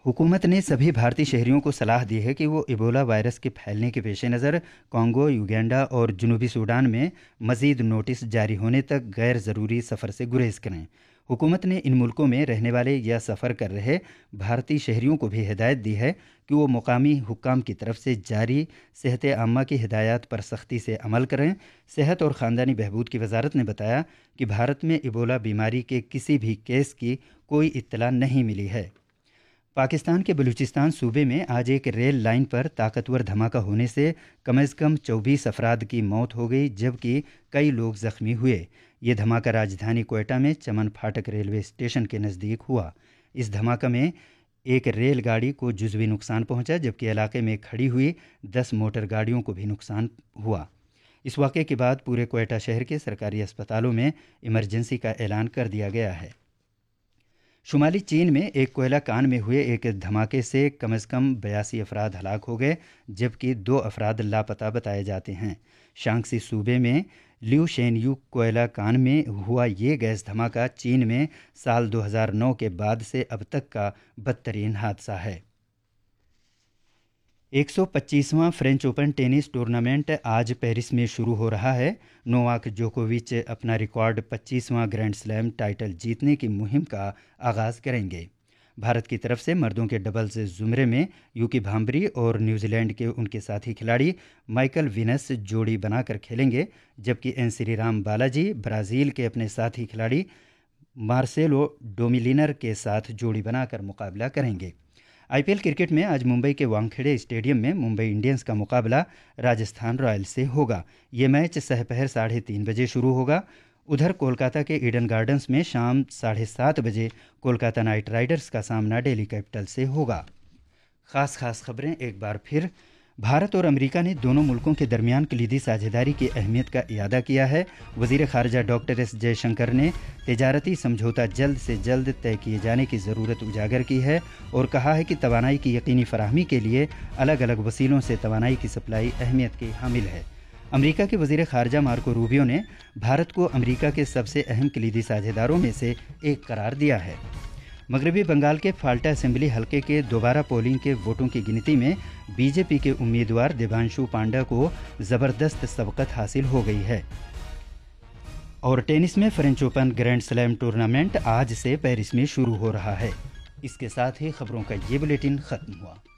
حکومت نے سبھی بھارتی شہریوں کو صلاح دی ہے کہ وہ ایبولا وائرس کے پھیلنے کے پیش نظر کانگو، یوگینڈا اور جنوبی سوڈان میں مزید نوٹس جاری ہونے تک غیر ضروری سفر سے گریز کریں۔ حکومت نے ان ملکوں میں رہنے والے یا سفر کر رہے بھارتی شہریوں کو بھی ہدایت دی ہے کہ وہ مقامی حکام کی طرف سے جاری صحت عامہ کی ہدایات پر سختی سے عمل کریں۔ صحت اور خاندانی بہبود کی وزارت نے بتایا کہ بھارت میں ایبولا بیماری کے کسی بھی کیس کی کوئی اطلاع نہیں ملی ہے۔ پاکستان کے بلوچستان صوبے میں آج ایک ریل لائن پر طاقتور دھماکہ ہونے سے کم از کم 24 افراد کی موت ہو گئی جبکہ کئی لوگ زخمی ہوئے۔ یہ دھماکہ راجدھانی کوئٹہ میں چمن پھاٹک ریلوے اسٹیشن کے نزدیک ہوا۔ اس دھماکہ میں ایک ریل گاڑی کو جزوی نقصان پہنچا جبکہ علاقے میں کھڑی ہوئی 10 موٹر گاڑیوں کو بھی نقصان ہوا۔ اس واقعے کے بعد پورے کوئٹہ شہر کے سرکاری اسپتالوں میں ایمرجنسی کا اعلان کر دیا گیا ہے۔ شمالی چین میں ایک کوئلہ کان میں ہوئے ایک دھماکے سے کم از کم 82 افراد ہلاک ہو گئے جبکہ 2 افراد لاپتہ بتائے جاتے ہیں۔ شانگسی صوبے میں لیو شین یو کوئلہ کان میں ہوا یہ گیس دھماکہ چین میں سال 2009 کے بعد سے اب تک کا بدترین حادثہ ہے۔ 125واں فرینچ اوپن ٹینس ٹورنامنٹ آج پیرس میں شروع ہو رہا ہے۔ نوواک جوکووچ اپنا ریکارڈ 25واں گرینڈ سلیم ٹائٹل جیتنے کی مہم کا آغاز کریں گے۔ بھارت کی طرف سے مردوں کے ڈبلز زمرے میں یوکی بھامبری اور نیوزی لینڈ کے ان کے ساتھی کھلاڑی مائیکل وینس جوڑی بنا کر کھیلیں گے جبکہ این سری رام بالاجی برازیل کے اپنے ساتھی کھلاڑی مارسیلو ڈومیلینر کے ساتھ جوڑی بنا کر مقابلہ کریں گے۔ آئی پی ایل کرکٹ میں آج ممبئی کے وانکھیڑے اسٹیڈیم میں ممبئی انڈینز کا مقابلہ راجستھان رائلز سے ہوگا۔ یہ میچ سہ پہر 3:30 بجے شروع ہوگا۔ ادھر کولکاتہ کے ایڈن گارڈنز میں شام 7:30 بجے کولکاتہ نائٹ رائڈرز کا سامنا دہلی کیپٹل سے ہوگا۔ خاص خبریں ایک بار پھر۔ بھارت اور امریکہ نے دونوں ملکوں کے درمیان کلیدی ساجھیداری کی اہمیت کا اعادہ کیا ہے۔ وزیر خارجہ ڈاکٹر ایس جے شنکر نے تجارتی سمجھوتہ جلد سے جلد طے کیے جانے کی ضرورت اجاگر کی ہے اور کہا ہے کہ توانائی کی یقینی فراہمی کے لیے الگ الگ وسیلوں سے توانائی کی سپلائی اہمیت کی حامل ہے۔ امریکہ کے وزیر خارجہ مارکو روبیو نے بھارت کو امریکہ کے سب سے اہم کلیدی ساجھیداروں میں سے ایک قرار دیا ہے۔ مغربی بنگال کے فالٹا اسمبلی حلقے کے دوبارہ پولنگ کے ووٹوں کی گنتی میں بی جے پی کے امیدوار دیبانشو پانڈا کو زبردست سبقت حاصل ہو گئی ہے۔ اور ٹینس میں French open grand slam tournament آج سے پیرس میں شروع ہو رہا ہے۔ اس کے ساتھ ہی خبروں کا یہ بلیٹن ختم ہوا۔